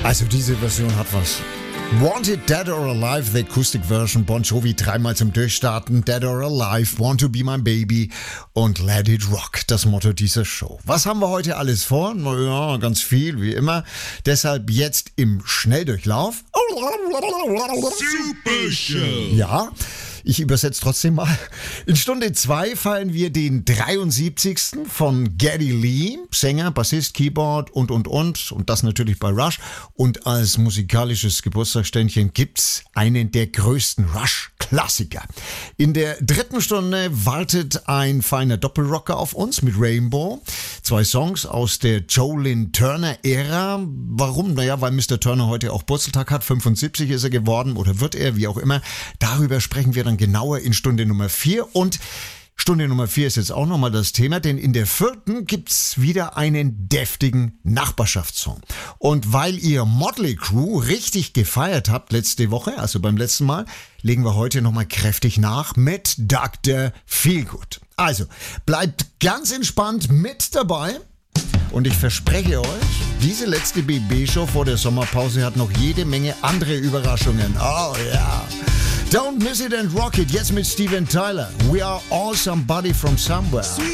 Also diese Version hat was. Wanted, Dead or Alive, the Acoustic Version, Bon Jovi dreimal zum Durchstarten, Dead or Alive, Want to Be My Baby und Let It Rock, das Motto dieser Show. Was haben wir heute alles vor? Naja, ganz viel, wie immer. Deshalb jetzt im Schnelldurchlauf. Super Show. Ja, ich übersetze trotzdem mal. In Stunde 2 feiern wir den 73. von Geddy Lee, Sänger, Bassist, Keyboard und das natürlich bei Rush. Und als musikalisches Geburtstagsständchen gibt's einen der größten Rush-Klassiker. In der 3. Stunde wartet ein feiner Doppelrocker auf uns mit Rainbow. 2 Songs aus der Joe-Lynn Turner-Ära. Warum? Naja, weil Mr. Turner heute auch Geburtstag hat. 75 ist er geworden oder wird er, wie auch immer. Darüber sprechen wir dann genauer in Stunde Nummer 4. Und Stunde Nummer 4 ist jetzt auch nochmal das Thema, denn in der 4. gibt's wieder einen deftigen Nachbarschaftssong. Und weil ihr Motley Crew richtig gefeiert habt letzte Woche, also beim letzten Mal, legen wir heute nochmal kräftig nach mit Dr. Feelgood. Also, bleibt ganz entspannt mit dabei. Und ich verspreche euch, diese letzte BB-Show vor der Sommerpause hat noch jede Menge andere Überraschungen. Oh ja. Don't miss it and rock it. Jetzt mit Steven Tyler. We are all somebody from somewhere.